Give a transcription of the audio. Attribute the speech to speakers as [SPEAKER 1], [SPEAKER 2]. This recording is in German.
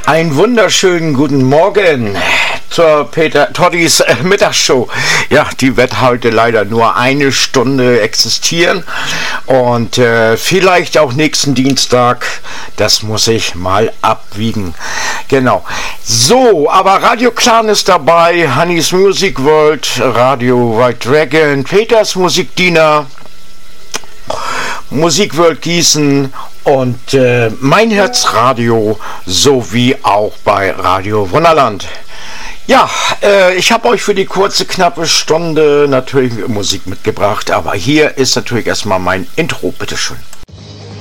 [SPEAKER 1] Einen wunderschönen guten Morgen zur Toddys Mittagsshow. Ja, die wird heute leider nur eine Stunde existieren und vielleicht auch nächsten Dienstag. Das muss ich mal abwiegen. Genau. So, aber Radio Clan ist dabei, Honeys Music World, Radio White Dragon, Peters Musikdiener, Musikworld Gießen und Mein Herz Radio sowie auch bei Radio Wunderland. Ja, ich habe euch für die kurze, knappe Stunde natürlich Musik mitgebracht, aber hier ist natürlich erstmal mein Intro, bitteschön.